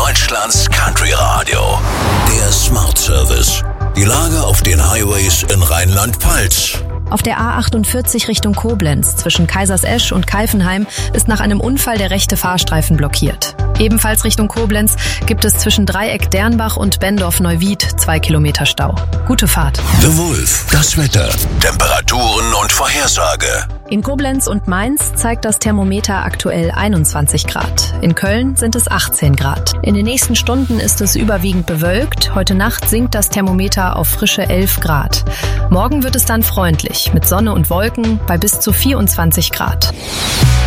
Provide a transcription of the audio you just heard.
Deutschlands Country Radio. Der Smart Service. Die Lage auf den Highways in Rheinland-Pfalz. Auf der A48 Richtung Koblenz zwischen Kaisersesch und Kaifenheim ist nach einem Unfall der rechte Fahrstreifen blockiert. Ebenfalls Richtung Koblenz gibt es zwischen Dreieck Dernbach und Bendorf-Neuwied 2 Kilometer Stau. Gute Fahrt. The Wolf. Das Wetter. Temperaturen und Vorhersage. In Koblenz und Mainz zeigt das Thermometer aktuell 21 Grad. In Köln sind es 18 Grad. In den nächsten Stunden ist es überwiegend bewölkt. Heute Nacht sinkt das Thermometer auf frische 11 Grad. Morgen wird es dann freundlich mit Sonne und Wolken bei bis zu 24 Grad.